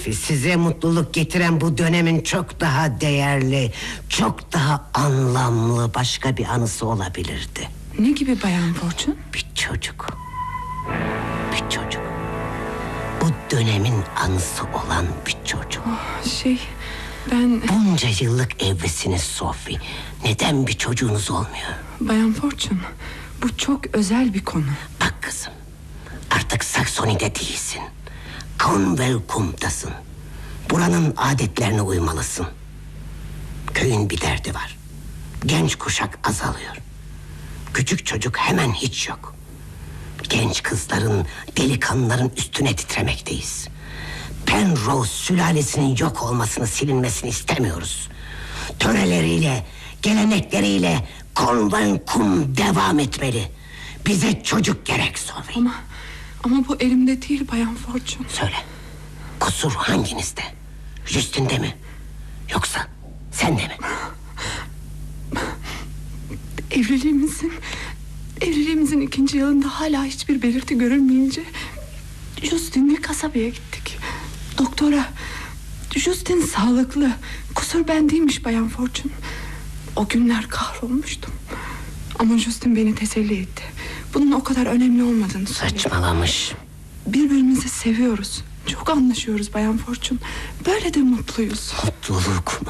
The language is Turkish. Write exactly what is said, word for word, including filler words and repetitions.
Sophie, size mutluluk getiren bu dönemin çok daha değerli, çok daha anlamlı başka bir anısı olabilirdi. Ne gibi Bayan Fortune? Bir çocuk. Bir çocuk. Bu dönemin anısı olan bir çocuk. Oh, şey, ben... Bunca yıllık evlisiniz Sophie. Neden bir çocuğunuz olmuyor? Bayan Fortune, bu çok özel bir konu. Bak kızım, artık Saksoni'de değilsin. Convelcum'dasın. Buranın adetlerine uymalısın. Köyün bir derdi var. Genç kuşak azalıyor. Küçük çocuk hemen hiç yok. Genç kızların, delikanlıların üstüne titremekteyiz. Penrose sülalesinin yok olmasını, silinmesini istemiyoruz. Töreleriyle, gelenekleriyle Convelcum devam etmeli. Bize çocuk gerek Sophie. Ama, ama bu elimde değil Bayan Fortune. Söyle, kusur hanginizde? Justin'de mi? Yoksa sende mi? Evliliğimizin Evliliğimizin ikinci yılında hala hiçbir belirti görülmeyince Justin'le kasabaya gittik. Doktora, Justin sağlıklı, kusur bendeymiş Bayan Fortune. O günler kahrolmuştum. Ama Justin beni teselli etti. Bunun o kadar önemli olmadığını söyledi. Saçmalamış. Birbirimizi seviyoruz. Çok anlaşıyoruz Bayan Fortune. Böyle de mutluyuz. Mutluluk mu?